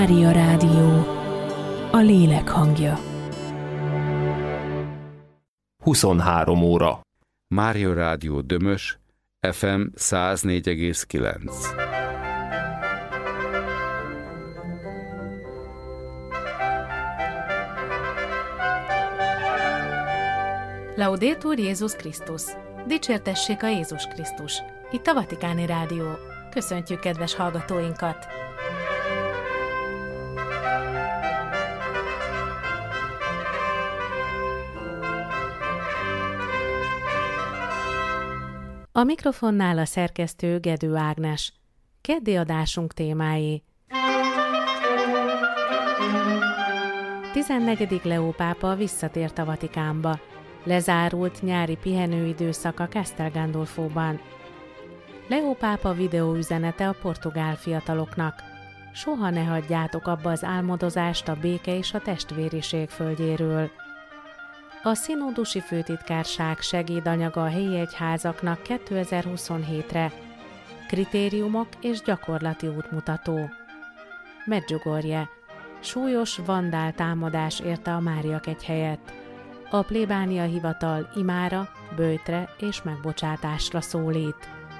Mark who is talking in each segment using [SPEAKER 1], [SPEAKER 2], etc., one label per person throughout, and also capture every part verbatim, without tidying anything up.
[SPEAKER 1] Mária Rádió, a lélek hangja.
[SPEAKER 2] huszonhárom óra.
[SPEAKER 3] Mária Rádió Dömös, ef em száz négy egész kilenc.
[SPEAKER 4] Laudetur Jézus Krisztus! Dicsértessék a Jézus Krisztus! Itt a Vatikáni Rádió. Köszöntjük kedves hallgatóinkat! A mikrofonnál a szerkesztő Gedő Ágnes. Keddi adásunk témái: tizennegyedik Leó pápa visszatért a Vatikánba. Lezárult nyári pihenőidőszak a Castel Gandolfóban. Leó pápa videóüzenete a portugál fiataloknak. Soha ne hagyjátok abba az álmodozást a béke és a testvériség földjéről. A Szinódusi Főtitkárság segédanyaga a helyi egyházaknak kétezer-huszonhétre. Kritériumok és gyakorlati útmutató. Medjugorje. Súlyos vandál támadás érte a Máriakegyhelyet. A plébánia hivatal imára, böjtre és megbocsátásra szólít.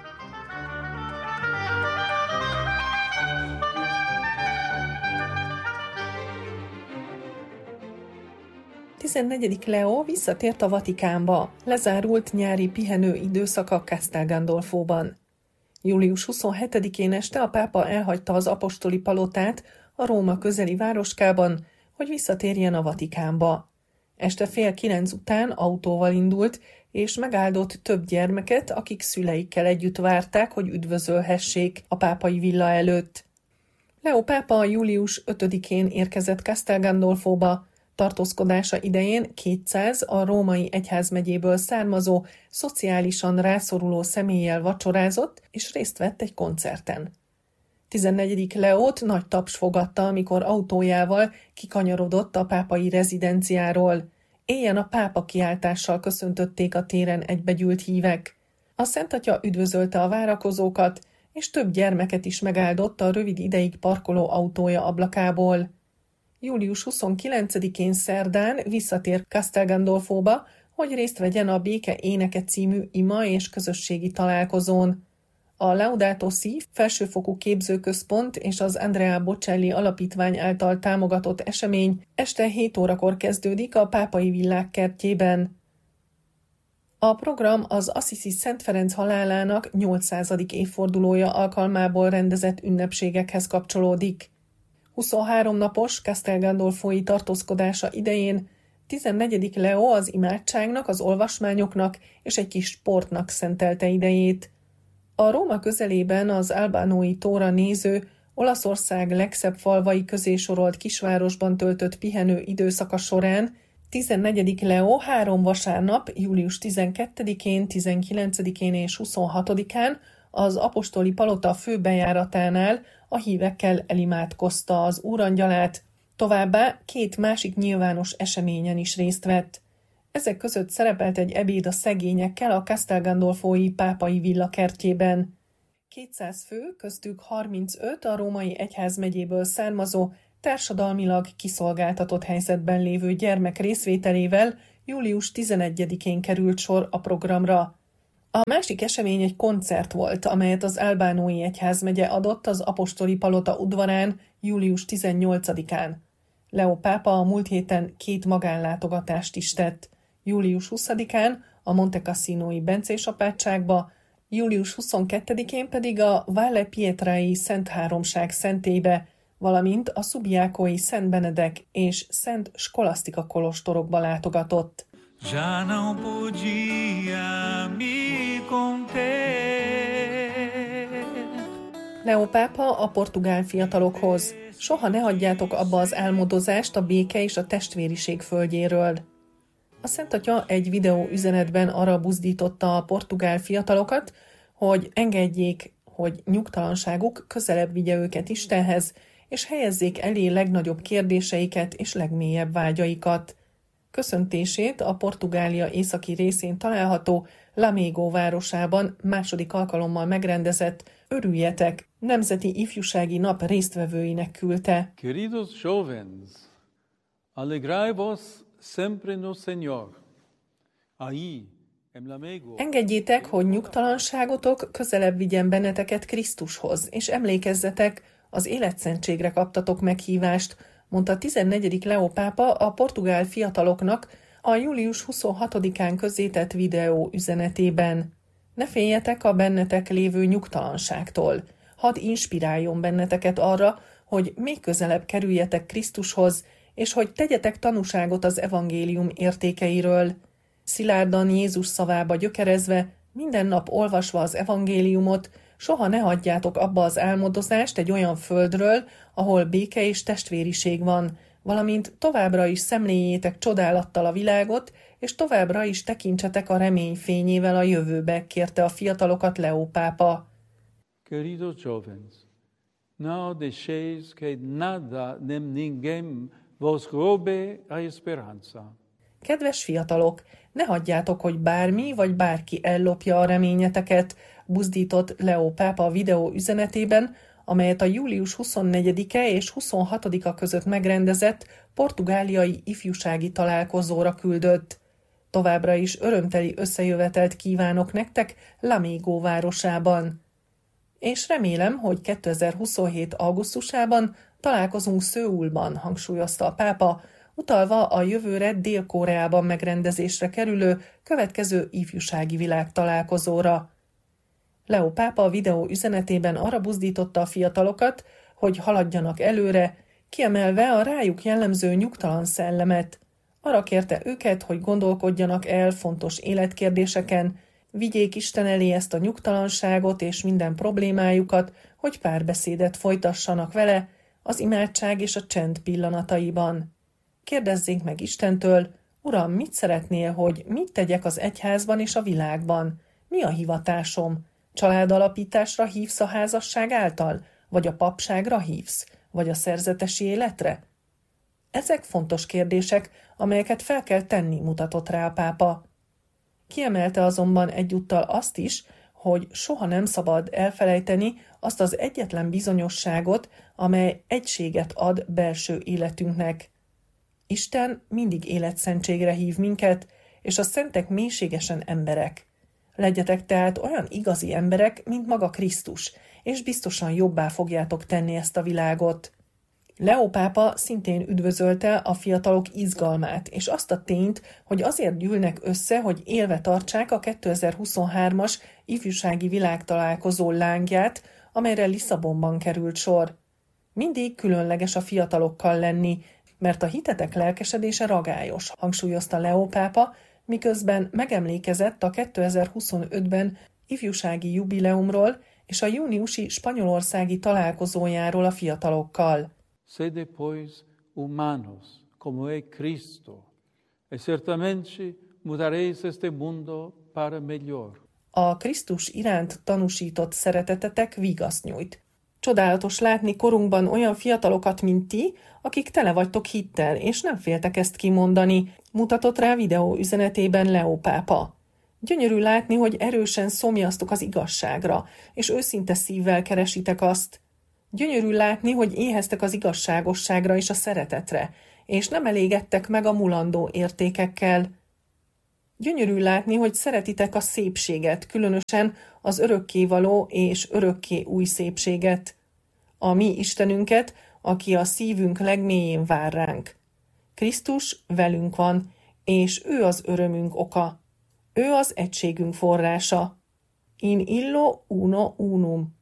[SPEAKER 5] tizennegyedik Leó visszatért a Vatikánba, lezárult nyári pihenő időszaka Castel Gandolfóban. július huszonhetedikén este a pápa elhagyta az apostoli palotát a Róma közeli városkában, hogy visszatérjen a Vatikánba. Este fél kilenc után autóval indult, és megáldott több gyermeket, akik szüleikkel együtt várták, hogy üdvözölhessék a pápai villa előtt. Leó pápa július ötödikén érkezett Castel Gandolfóba. Tartózkodása idején kétszáz a római egyházmegyéből származó, szociálisan rászoruló személlyel vacsorázott, és részt vett egy koncerten. tizennegyedik Leót nagy taps fogadta, amikor autójával kikanyarodott a pápai rezidenciáról. Éjjel a pápa kiáltással köszöntötték a téren egybegyűlt hívek. A Szentatya üdvözölte a várakozókat, és több gyermeket is megáldott a rövid ideig parkoló autója ablakából. július huszonkilencedikén szerdán visszatér Castel Gandolfóba, hogy részt vegyen a Béke éneke című ima és közösségi találkozón. A Laudato Si felsőfokú képzőközpont és az Andrea Bocelli alapítvány által támogatott esemény este hét órakor kezdődik a pápai villák kertjében. A program az Assisi Szent Ferenc halálának nyolcszázadik évfordulója alkalmából rendezett ünnepségekhez kapcsolódik. huszonhárom napos Castel Gandolfói tartózkodása idején tizennegyedik Leó az imádságnak, az olvasmányoknak és egy kis sportnak szentelte idejét. A Róma közelében az Albánói tóra néző, Olaszország legszebb falvai közé sorolt kisvárosban töltött pihenő időszaka során tizennegyedik Leó három vasárnap, július tizenkettedikén, tizenkilencedikén és huszonhatodikán az apostoli palota főbejáratánál a hívekkel elimádkozta az úrangyalát, továbbá két másik nyilvános eseményen is részt vett. Ezek között szerepelt egy ebéd a szegényekkel a Castel Gandolfói pápai villa kertjében. kétszáz fő, köztük harmincöt a római egyházmegyéből származó, társadalmilag kiszolgáltatott helyzetben lévő gyermek részvételével július tizenegyedikén került sor a programra. A másik esemény egy koncert volt, amelyet az Albánói egyházmegye adott az apostoli palota udvarán július tizennyolcadikán. Leó pápa a múlt héten két magánlátogatást is tett. július huszadikán a Monte Cassinoi bencés apátságba, július huszonkettedikén pedig a Valle Pietrai Szent Háromság szentélybe, valamint a Subiacói Szent Benedek és Szent Skolasztika kolostorokba látogatott. Já não podia me conter. Leó pápa a portugál fiatalokhoz: soha ne hagyjátok abba az álmodozást a béke és a testvériség földjéről. A Szentatya egy videó üzenetben arra buzdította a portugál fiatalokat, hogy engedjék, hogy nyugtalanságuk közelebb vigye őket Istenhez, és helyezzék elé legnagyobb kérdéseiket és legmélyebb vágyaikat. Köszöntését a Portugália északi részén található Lamego városában második alkalommal megrendezett Örüljetek! Nemzeti Ifjúsági Nap résztvevőinek küldte.
[SPEAKER 6] Queridos jóvenes, alegrai-vos sempre no Señor. Ahí, en Lamego.
[SPEAKER 5] Engedjétek, hogy nyugtalanságotok közelebb vigyen benneteket Krisztushoz, és emlékezzetek, az életszentségre kaptatok meghívást, mondta tizennegyedik Leó pápa a portugál fiataloknak a július huszonhatodikán közzétett videó üzenetében. Ne féljetek a bennetek lévő nyugtalanságtól. Hadd inspiráljon benneteket arra, hogy még közelebb kerüljetek Krisztushoz, és hogy tegyetek tanúságot az evangélium értékeiről. Szilárdan Jézus szavába gyökerezve, minden nap olvasva az evangéliumot, soha ne hagyjátok abba az álmodozást egy olyan földről, ahol béke és testvériség van, valamint továbbra is szemléljétek csodálattal a világot, és továbbra is tekintsetek a remény fényével a jövőbe, kérte a fiatalokat Leó pápa.
[SPEAKER 6] Queridos jóvenes, no deixéis que nada nem ninguém vos robe a esperanza.
[SPEAKER 5] Kedves fiatalok, ne hagyjátok, hogy bármi vagy bárki ellopja a reményeteket, buzdított Leó pápa a videó üzenetében, amelyet a július huszonnegyedike és huszonhatodika között megrendezett portugáliai ifjúsági találkozóra küldött. Továbbra is örömteli összejövetelt kívánok nektek Lamego városában. És remélem, hogy kétezer-huszonhét augusztusában találkozunk Szöulban, hangsúlyozta a pápa, utalva a jövőre Dél-Koreában megrendezésre kerülő következő ifjúsági világtalálkozóra. Leó pápa a videó üzenetében arra buzdította a fiatalokat, hogy haladjanak előre, kiemelve a rájuk jellemző nyugtalan szellemet. Arra kérte őket, hogy gondolkodjanak el fontos életkérdéseken, vigyék Isten elé ezt a nyugtalanságot és minden problémájukat, hogy párbeszédet folytassanak vele az imádság és a csend pillanataiban. Kérdezzék meg Istentől, Uram, mit szeretnél, hogy mit tegyek az egyházban és a világban? Mi a hivatásom? Családalapításra hívsz a házasság által? Vagy a papságra hívsz? Vagy a szerzetesi életre? Ezek fontos kérdések, amelyeket fel kell tenni, mutatott rá a pápa. Kiemelte azonban egyúttal azt is, hogy soha nem szabad elfelejteni azt az egyetlen bizonyosságot, amely egységet ad belső életünknek. Isten mindig életszentségre hív minket, és a szentek mélységesen emberek. Legyetek tehát olyan igazi emberek, mint maga Krisztus, és biztosan jobbá fogjátok tenni ezt a világot. Leó pápa szintén üdvözölte a fiatalok izgalmát, és azt a tényt, hogy azért gyűlnek össze, hogy élve tartsák a kétezer-huszonhármas ifjúsági világtalálkozó lángját, amelyre Lisszabonban került sor. Mindig különleges a fiatalokkal lenni, mert a hitetek lelkesedése ragályos, hangsúlyozta Leó pápa, miközben megemlékezett a kétezer-huszonötben ifjúsági jubileumról és a júniusi spanyolországi találkozójáról a fiatalokkal.
[SPEAKER 6] Sede pois humanos, como é Cristo, e certamente mudaréis este mundo para melhor.
[SPEAKER 5] A Krisztus iránt tanúsított szeretetetek vigaszt nyújt. Csodálatos látni korunkban olyan fiatalokat, mint ti, akik tele vagytok hittel, és nem féltek ezt kimondani, mutatott rá videó üzenetében Leó pápa. Gyönyörű látni, hogy erősen szomjaztok az igazságra, és őszinte szívvel keresitek azt. Gyönyörű látni, hogy éheztek az igazságosságra és a szeretetre, és nem elégedtek meg a mulandó értékekkel. Gyönyörű látni, hogy szeretitek a szépséget, különösen az örökkévaló és örökké új szépséget. A mi Istenünket, aki a szívünk legmélyén vár ránk. Krisztus velünk van, és ő az örömünk oka. Ő az egységünk forrása. In illo uno unum.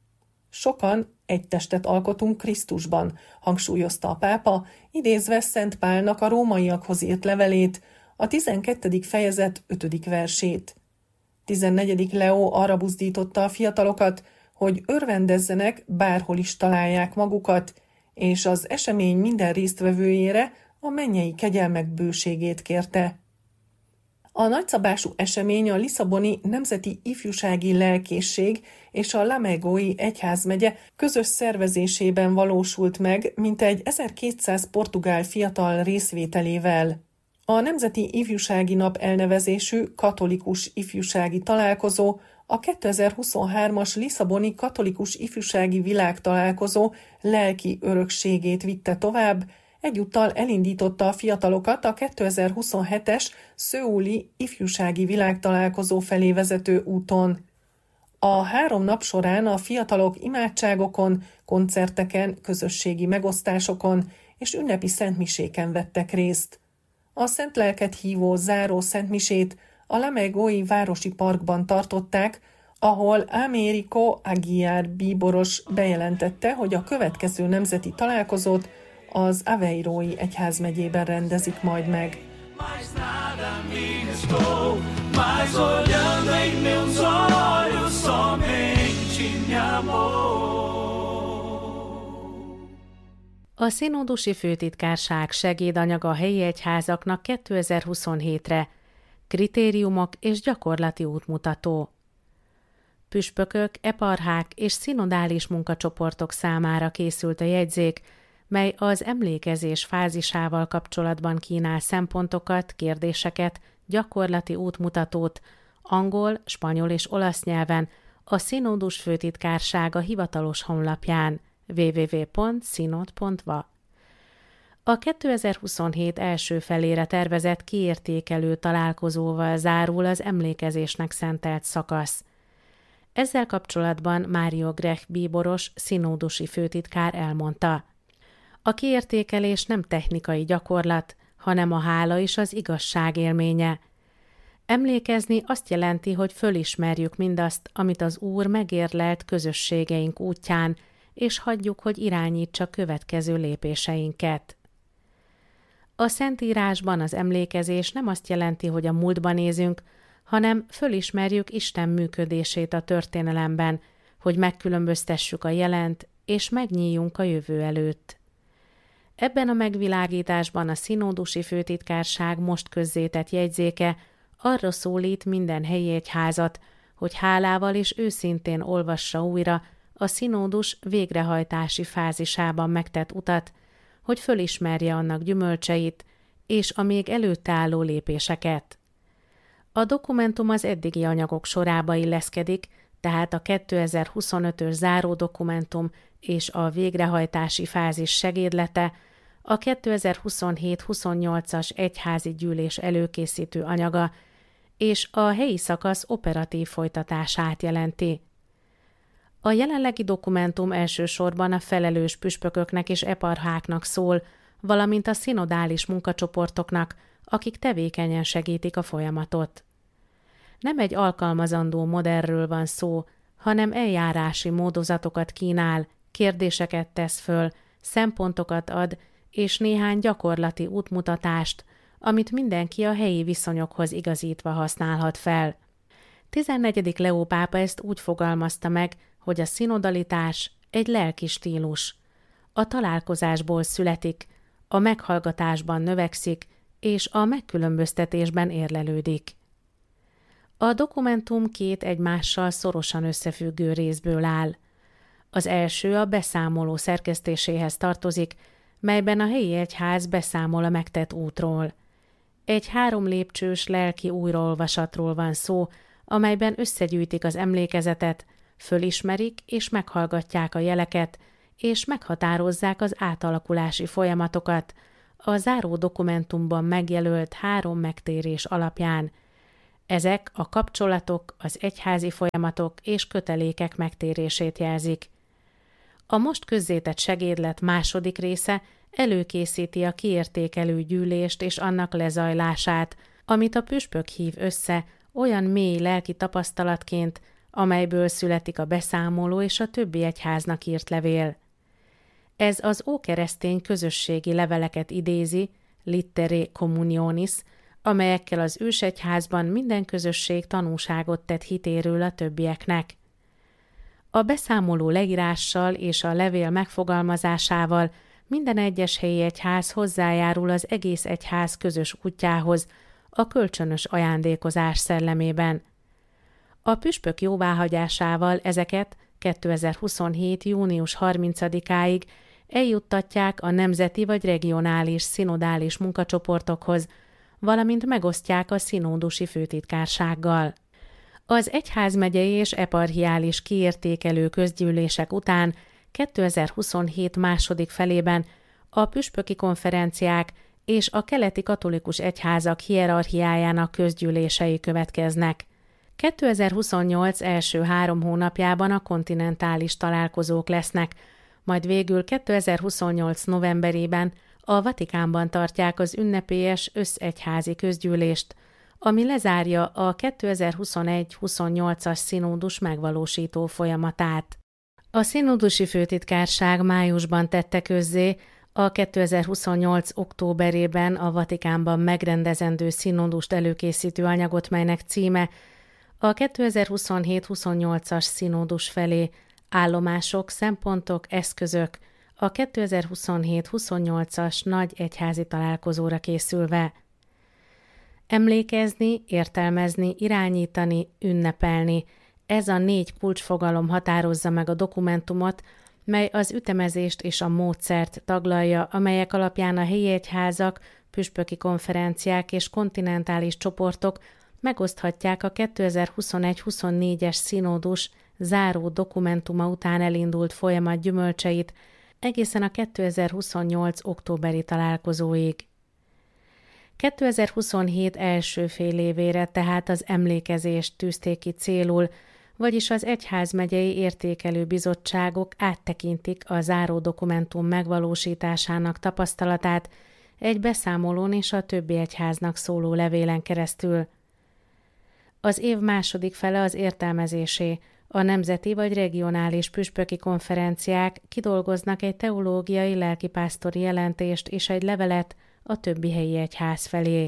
[SPEAKER 5] Sokan egy testet alkotunk Krisztusban, hangsúlyozta a pápa, idézve Szent Pálnak a rómaiakhoz írt levelét, a tizenkettedik fejezet ötödik versét. tizennegyedik Leó arra buzdította a fiatalokat, hogy örvendezzenek, bárhol is találják magukat, és az esemény minden résztvevőjére a mennyei kegyelmek bőségét kérte. A nagyszabású esemény a Lisszaboni Nemzeti Ifjúsági Lelkészség és a Lamegói egyházmegye közös szervezésében valósult meg, mintegy ezerkétszáz portugál fiatal részvételével. A Nemzeti Ifjúsági Nap elnevezésű katolikus ifjúsági találkozó a kétezer-huszonhármas Lisszaboni Katolikus Ifjúsági Világtalálkozó lelki örökségét vitte tovább, egyúttal elindította a fiatalokat a kétezer-huszonhetes szöuli ifjúsági világtalálkozó felé vezető úton. A három nap során a fiatalok imádságokon, koncerteken, közösségi megosztásokon és ünnepi szentmiséken vettek részt. A Szent Lelket hívó záró szentmisét a Lamegói városi parkban tartották, ahol Américo Aguiar bíboros bejelentette, hogy a következő nemzeti találkozót az Aveirói egyházmegyében rendezik majd meg.
[SPEAKER 4] A Színódusi Főtitkárság segédanyaga a helyi egyházaknak kétezer-huszonhétre kritériumok és gyakorlati útmutató. Püspökök, eparchák és szinodális munkacsoportok számára készült a jegyzék, mely az emlékezés fázisával kapcsolatban kínál szempontokat, kérdéseket, gyakorlati útmutatót angol, spanyol és olasz nyelven a Színódus Főtitkársága hivatalos honlapján double-u double-u double-u pont színod pont va. A kétezer-huszonhét első felére tervezett kiértékelő találkozóval zárul az emlékezésnek szentelt szakasz. Ezzel kapcsolatban Mário Grech bíboros színódusi főtitkár elmondta: a kiértékelés nem technikai gyakorlat, hanem a hála és az igazság élménye. Emlékezni azt jelenti, hogy fölismerjük mindazt, amit az Úr megérlelt közösségeink útján, és hagyjuk, hogy irányítsa következő lépéseinket. A Szentírásban az emlékezés nem azt jelenti, hogy a múltba nézünk, hanem fölismerjük Isten működését a történelemben, hogy megkülönböztessük a jelent, és megnyíljunk a jövő előtt. Ebben a megvilágításban a Színódusi Főtitkárság most közzétett jegyzéke arra szólít minden helyi egyházat, hogy hálával és őszintén olvassa újra a színódus végrehajtási fázisában megtett utat, hogy fölismerje annak gyümölcseit és a még előtte álló lépéseket. A dokumentum az eddigi anyagok sorába illeszkedik, tehát a kétezer-huszonötös záró dokumentum és a végrehajtási fázis segédlete, a kétezer-huszonhét huszonnyolcas egyházi gyűlés előkészítő anyaga és a helyi szakasz operatív folytatását jelenti. A jelenlegi dokumentum elsősorban a felelős püspököknek és eparcháknak szól, valamint a szinodális munkacsoportoknak, akik tevékenyen segítik a folyamatot. Nem egy alkalmazandó modellről van szó, hanem eljárási módozatokat kínál, kérdéseket tesz föl, szempontokat ad, és néhány gyakorlati útmutatást, amit mindenki a helyi viszonyokhoz igazítva használhat fel. tizennegyedik Leó pápa ezt úgy fogalmazta meg, hogy a szinodalitás egy lelki stílus. A találkozásból születik, a meghallgatásban növekszik, és a megkülönböztetésben érlelődik. A dokumentum két egymással szorosan összefüggő részből áll. Az első a beszámoló szerkesztéséhez tartozik, melyben a helyi egyház beszámol a megtett útról. Egy három lépcsős lelki újraolvasatról van szó, amelyben összegyűjtik az emlékezetet, fölismerik és meghallgatják a jeleket, és meghatározzák az átalakulási folyamatokat a záró dokumentumban megjelölt három megtérés alapján. Ezek a kapcsolatok, az egyházi folyamatok és kötelékek megtérését jelzik. A most közzétett segédlet második része előkészíti a kiértékelő gyűlést és annak lezajlását, amit a püspök hív össze olyan mély lelki tapasztalatként, amelyből születik a beszámoló és a többi egyháznak írt levél. Ez az ókeresztény közösségi leveleket idézi, Litterae Communionis, amelyekkel az ősegyházban minden közösség tanúságot tett hitéről a többieknek. A beszámoló leírással és a levél megfogalmazásával minden egyes helyi egyház hozzájárul az egész egyház közös útjához, a kölcsönös ajándékozás szellemében. A püspök jóváhagyásával ezeket kétezer-huszonhét június harmincadikáig eljuttatják a nemzeti vagy regionális szinodális munkacsoportokhoz, valamint megosztják a színódusi főtitkársággal. Az egyházmegyei és eparchiális kiértékelő közgyűlések után kétezer-huszonhét második felében a püspöki konferenciák és a keleti katolikus egyházak hierarchiájának közgyűlései következnek. kétezer-huszonnyolc első három hónapjában a kontinentális találkozók lesznek, majd végül kétezer-huszonnyolc novemberében a Vatikánban tartják az ünnepélyes összegyházi közgyűlést, ami lezárja a kétezer-huszonegy huszonnyolcas színódus megvalósító folyamatát. A színódusi főtitkárság májusban tette közzé a kétezer-huszonnyolc októberében a Vatikánban megrendezendő színódust előkészítő anyagot, melynek címe a kétezer-huszonhét huszonnyolcas színódus felé állomások, szempontok, eszközök a kétezer-huszonhét huszonnyolcas nagy egyházi találkozóra készülve. Emlékezni, értelmezni, irányítani, ünnepelni. Ez a négy kulcsfogalom határozza meg a dokumentumot, mely az ütemezést és a módszert taglalja, amelyek alapján a helyi egyházak, püspöki konferenciák és kontinentális csoportok megoszthatják a kétezer-huszonegy huszonnégyes színódus záró dokumentuma után elindult folyamat gyümölcseit egészen a kétezer-huszonnyolc októberi találkozóig. kétezer-huszonhét első fél évére tehát az emlékezést tűzték ki célul, vagyis az egyházmegyei értékelő bizottságok áttekintik a záró dokumentum megvalósításának tapasztalatát egy beszámolón és a többi egyháznak szóló levélen keresztül. Az év második fele az értelmezésé, a nemzeti vagy regionális püspöki konferenciák kidolgoznak egy teológiai lelkipásztori jelentést és egy levelet a többi helyi egyház felé.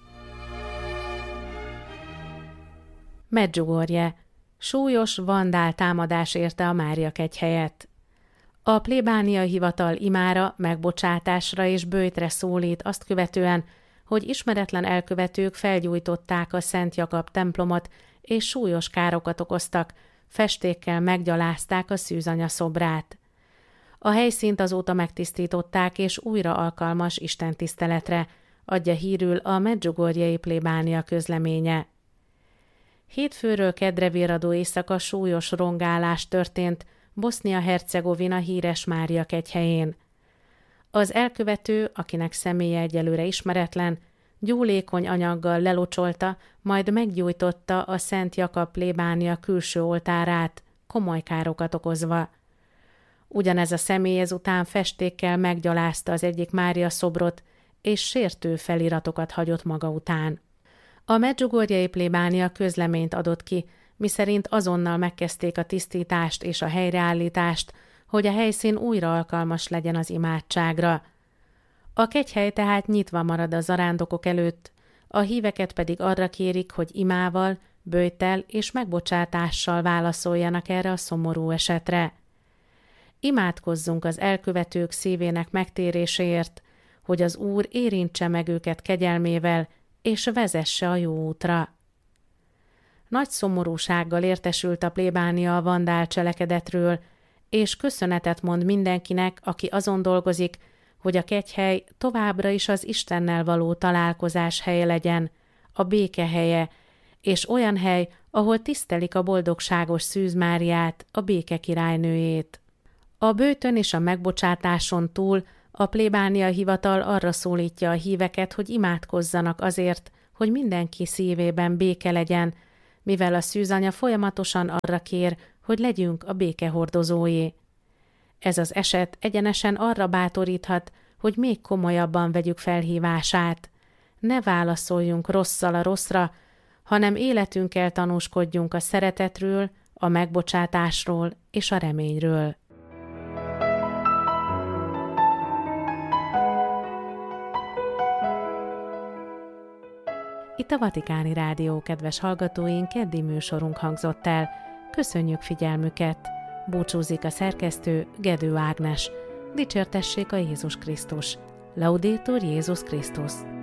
[SPEAKER 4] Medjugorje. Súlyos vandál támadás érte a Máriakegyhelyet. A plébánia hivatal imára, megbocsátásra és böjtre szólít azt követően, hogy ismeretlen elkövetők felgyújtották a Szent Jakab templomot és súlyos károkat okoztak, festékkel meggyalázták a szűzanya szobrát. A helyszínt azóta megtisztították és újra alkalmas istentiszteletre, adja hírül a Medjugorjei plébánia közleménye. Hétfőről keddre virradó éjszaka súlyos rongálás történt Bosznia-Hercegovina híres Máriakegyhelyén. Az elkövető, akinek személye egyelőre ismeretlen, gyúlékony anyaggal lelocsolta, majd meggyújtotta a Szent Jakab plébánia külső oltárát, komoly károkat okozva. Ugyanez a személy ezután festékkel meggyalázta az egyik Mária szobrot, és sértő feliratokat hagyott maga után. A Medjugorjei plébánia közleményt adott ki, miszerint azonnal megkezdték a tisztítást és a helyreállítást, hogy a helyszín újra alkalmas legyen az imádságra. A kegyhely tehát nyitva marad a zarándokok előtt, a híveket pedig arra kérik, hogy imával, böjttel és megbocsátással válaszoljanak erre a szomorú esetre. Imádkozzunk az elkövetők szívének megtéréséért, hogy az Úr érintse meg őket kegyelmével, és vezesse a jó útra. Nagy szomorúsággal értesült a plébánia a vandál cselekedetről, és köszönetet mond mindenkinek, aki azon dolgozik, hogy a kegyhely továbbra is az Istennel való találkozás helye legyen, a béke helye, és olyan hely, ahol tisztelik a boldogságos Szűz Máriát, a béke királynőjét. A böjtön és a megbocsátáson túl a plébánia hivatal arra szólítja a híveket, hogy imádkozzanak azért, hogy mindenki szívében béke legyen, mivel a szűzanya folyamatosan arra kér, hogy legyünk a béke hordozói. Ez az eset egyenesen arra bátoríthat, hogy még komolyabban vegyük felhívását. Ne válaszoljunk rosszal a rosszra, hanem életünkkel tanúskodjunk a szeretetről, a megbocsátásról és a reményről. Itt a Vatikáni Rádió, kedves hallgatóink, keddi műsorunk hangzott el. Köszönjük figyelmüket! Búcsúzik a szerkesztő, Gedő Ágnes. Dicsértessék a Jézus Krisztus! Laudetur Jézus Krisztus!